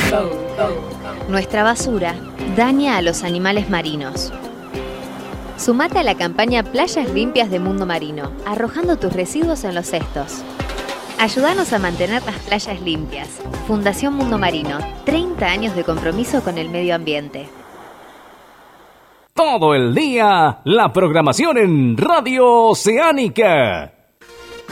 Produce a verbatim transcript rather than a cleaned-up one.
Nuestra basura daña a los animales marinos. Sumate a la campaña Playas Limpias de Mundo Marino, arrojando tus residuos en los cestos. Ayúdanos a mantener las playas limpias. Fundación Mundo Marino, treinta años de compromiso con el medio ambiente. Todo el día, la programación en Radio Oceánica.